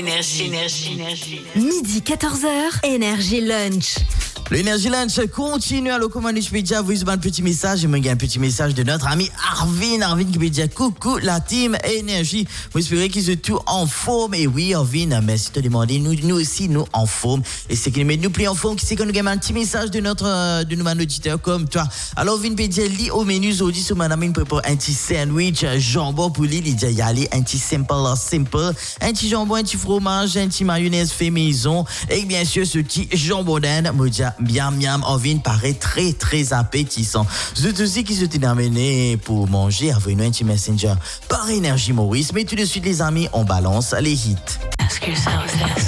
Midi 14h, Énergie Lunch. L'énergie lunch continue à le commander. Je peux dire, vous avez un petit message. Je me gagne un petit message de notre ami Arvin qui peut dire coucou la team énergie. Vous espérez qu'ils sont tous en forme. Et oui, Arvin, merci de te demander. Nous aussi, nous en forme. Et c'est qui nous met nous plus en forme, c'est qu'on nous gagne un petit message de nos auditeurs comme toi. Alors, Arvin peut dire, lit au menu aujourd'hui, sur madame, il prépare un petit sandwich, jambon pour lui. Il dit, y aller un petit simple, un petit jambon, un petit fromage, un petit mayonnaise fait maison. Et bien sûr, ce petit jambon d'Inde, miam miam, Arvin paraît très très appétissant. C'est aussi qui se terminé pour manger avec nous un petit messenger par Énergie Maurice. Mais tout de suite les amis, on balance les hits. Ask yourself this.